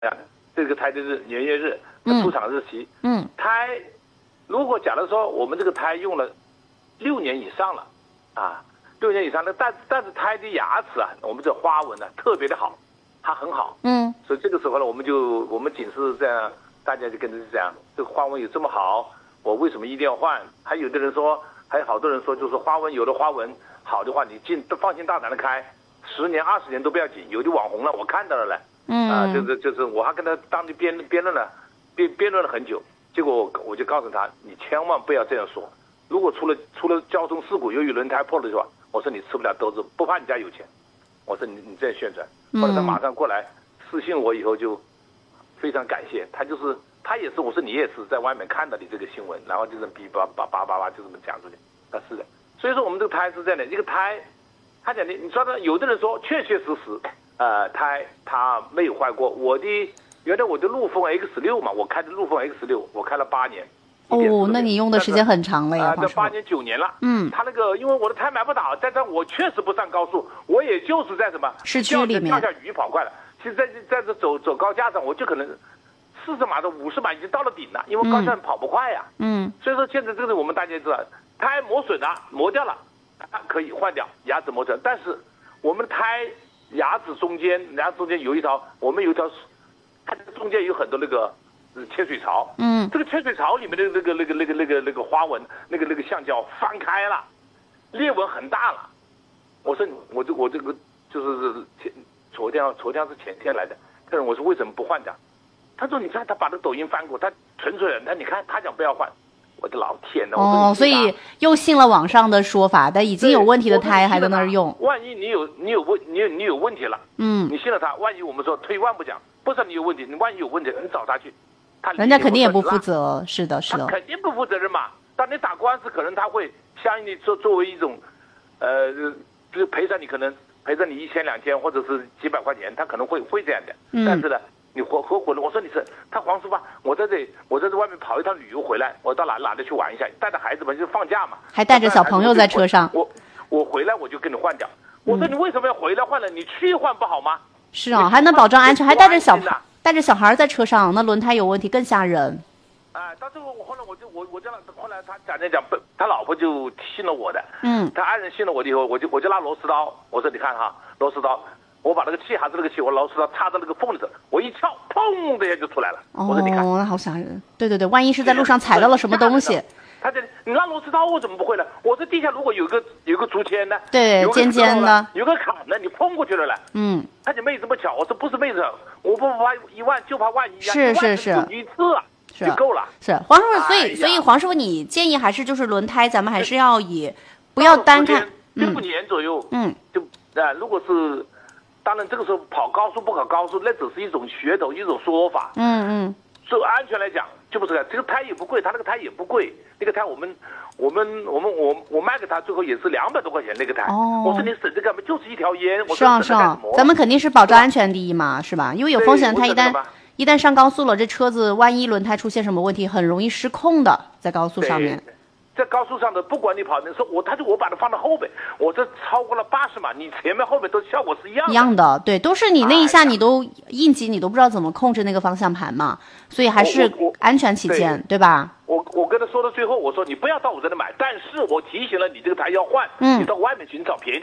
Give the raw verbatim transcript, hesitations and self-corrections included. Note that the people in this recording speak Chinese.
啊，这个胎的日年月日、出厂日期， 嗯， 胎如果假如说我们这个胎用了六年以上了，啊，六年以上，那但但是胎的牙齿啊，我们这花纹呢、啊、特别的好，它很好， 嗯， 所以这个时候呢，我们就我们仅是这样，大家就跟着这样，这个花纹有这么好，我为什么一定要换？还有的人说，还有好多人说，就是花纹有的花纹好的话，你进放心大胆的开，十年二十年都不要紧。有的网红了，我看到了嘞。 嗯啊，就是就是，我还跟他当地辩辩论了，辩辩论了很久。结果我我就告诉他，你千万不要这样说。如果出了出了交通事故，由于轮胎破了的话，我说你吃不了兜着，不怕你家有钱。我说你你这样宣传，后来他马上过来私信我，以后就非常感谢他，就是他也是，我说你也是在外面看到你这个新闻，然后就是哔叭叭叭叭叭就这么讲出去。他是的，所以说我们这个胎是这样的，一个胎，他讲的，你知道有的人说确确实实。呃，胎它没有坏过。我的原来我的陆风 X 六 嘛，我开的陆风 X 六，我开了八年。 哦，那你用的时间很长了呀， 啊，这八年九年了。 嗯， 他那个因为我的胎买不倒，在这我确实不上高速，我也就是在什么市区里面跳下雨跑快了。其实在在这走走高架上，我就可能四十码到五十码已经到了顶了，因为高架跑不快呀。 嗯， 所以说现在这个我们大家知道，胎磨损了，磨掉了，可以换掉，牙齿磨损，但是我们的胎。牙齿中间，牙齿中间有一条，我们有一条，它中间有很多那个切水槽。 嗯，这个切水槽里面的那个那个那个那个那个花纹，那个那个橡胶翻开了，裂纹很大了。我说，我这我这个就是前昨天昨天是前天来的，他说我说为什么不换掉？他说你看他把那个抖音翻过，他纯粹人，他你看他讲不要换。我的老天呐！ 哦，所以又信了网上的说法，但已经有问题的胎还在那儿用。 万一你有你有问你有你有问题了， 嗯， 你信了他，万一我们说退一万步讲，不是你有问题，你万一有问题，你找他去，他人家肯定也不负责，是的，是的， 肯定不负责任嘛。当你打官司，可能他会相应的作作为一种，呃，就是赔偿你，可能赔偿你一千两千或者是几百块钱，他可能会会这样的。 嗯， 但是呢。你合合伙人，我说你是他黄叔吧？我在这，我在这外面跑一趟旅游回来，我到哪哪里去玩一下，带着孩子们就放假嘛， 还带着小朋友在车上。 我我回来我就给你换掉。我说你为什么要回来换了？你去换不好吗？ 是啊，还能保障安全，还带着小带着小孩在车上，那轮胎有问题更吓人。 啊，到最后我后来我就我我就让后来他讲讲讲，他老婆就信了我的， 嗯， 他爱人信了我的以后，我就我就拿螺丝刀，我说你看哈，螺丝刀。我把那个气还是那个气，我螺丝刀插到那个缝里头，我一撬，砰的一下就出来了。 哦， 我说你看， 那好吓人。对对对，万一是在路上踩到了什么东西。 他这你拿螺丝刀我怎么不会呢？我这地下如果有个有个竹签呢， 对，尖尖的， 有个坎呢，你碰过去了嘞。 嗯。 他就没这么巧，我说不是妹子，我不怕一万就怕万一呀。 是是是。 一次啊，就够了。 是黄师傅，所以所以黄师傅，你建议还是就是轮胎，咱们还是要以不要单看六年左右。 嗯。 就啊，如果是。当然，这个时候跑高速不跑高速，那只是一种噱头，一种说法。 嗯嗯。 就安全来讲，就不是这个胎也不贵，他那个胎也不贵，那个胎我们我们我们我我卖给他最后也是两百多块钱那个胎。 哦。 我说你省这干嘛？就是一条烟。 是啊是啊，咱们肯定是保障安全第一嘛，是吧？因为有风险，它一旦一旦上高速了，这车子万一轮胎出现什么问题，很容易失控的，在高速上面。 在高速上的，不管你跑，你说我，他就我把它放到后边，我这超过了八十码，你前面后面都效果是一样的。 一样的，对，都是你那一下你都应急，你都不知道怎么控制那个方向盘嘛，所以还是安全起见， 对, 对吧？ 我我跟他说到最后，我说你不要到我这里买，但是我提醒了你这个胎要换， 嗯， 你到外面寻找便宜。